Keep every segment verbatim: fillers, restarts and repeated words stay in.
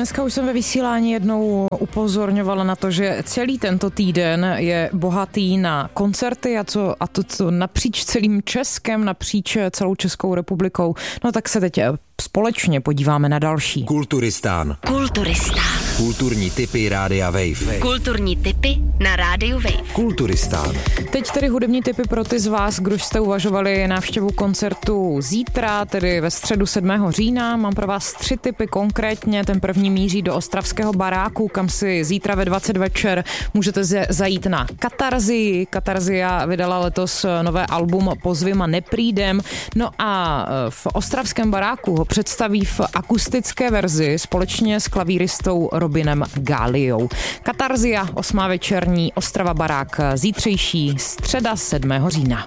Dneska už jsem ve vysílání jednou upozorňovala na to, že celý tento týden je bohatý na koncerty a, co, a to co napříč celým Českem, napříč celou Českou republikou. No tak se teď společně podíváme na další. Kulturistán. Kulturistán. Kulturní tipy Rádia Wave. Kulturní tipy na Rádiu Wave. Kulturistán. Teď tedy hudební tipy pro ty z vás, kdo jste uvažovali návštěvu koncertu zítra, tedy ve středu sedmého října. Mám pro vás tři tipy konkrétně. Ten první míří do ostravského baráku, kam si zítra ve dvacet večer můžete zajít na Katarzii. Katarzia vydala letos nové album Pozvima neprídem. No a v ostravském baráku ho představí v akustické verzi společně s klavíristou Robinem Gáliou. Katarzia, osmá večerní, Ostrava barák, zítřejší středa sedmého října.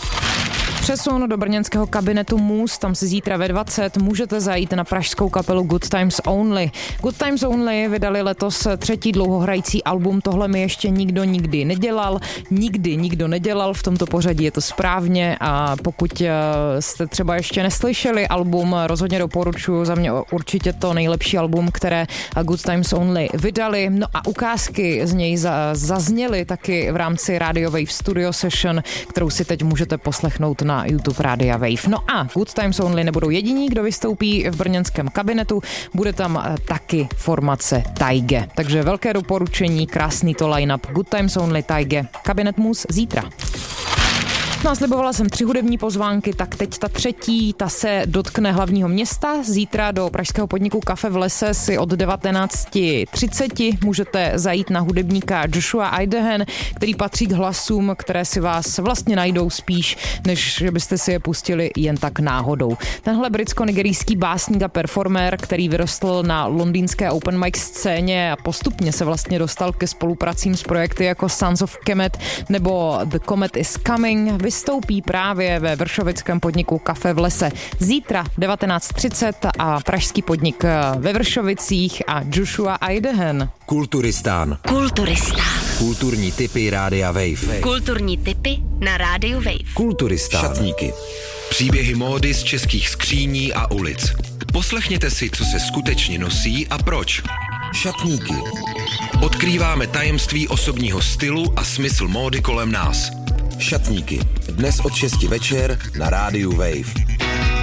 Přesun do brněnského kabinetu Mus, tam si zítra ve dvacet můžete zajít na pražskou kapelu Good Times Only. Good Times Only vydali letos třetí dlouhohrající album Tohle mi ještě nikdo nikdy nedělal. Nikdy nikdo nedělal, v tomto pořadí je to správně a pokud jste třeba ještě neslyšeli album, rozhodně doporučuji, za mě určitě to nejlepší album, které Good Times Only vydali. No a ukázky z něj zazněly taky v rámci Radio Wave Studio Session, kterou si teď můžete poslechnout na na YouTube Rádia Wave. No a Good Times Only nebudou jediní, kdo vystoupí v brněnském kabinetu, bude tam taky formace Taige. Takže velké doporučení, krásný to line-up Good Times Only, Taige, kabinet Mus zítra. Náslibovala jsem tři hudební pozvánky, tak teď ta třetí, ta se dotkne hlavního města. Zítra do pražského podniku Kafe v lese si od devatenáct třicet můžete zajít na hudebníka Joshua Idehen, který patří k hlasům, které si vás vlastně najdou spíš, než že byste si je pustili jen tak náhodou. Tenhle britsko-nigerijský básník a performer, který vyrostl na londýnské open mic scéně a postupně se vlastně dostal ke spolupracím s projekty jako Sons of Kemet nebo The Comet is Coming, vystoupí právě ve vršovickém podniku Kafe v lese. Zítra devatenáct třicet a pražský podnik ve Vršovicích a Joshua Idehen. Kulturistán. Kulturistán. Kulturní tipy Rádia Wave. Kulturní tipy na Rádiu Wave. Kulturistán. Šatníky. Příběhy módy z českých skříní a ulic. Poslechněte si, co se skutečně nosí a proč. Šatníky. Odkrýváme tajemství osobního stylu a smysl módy kolem nás. Šatníky. Dnes od šesti večer na Rádiu Wave.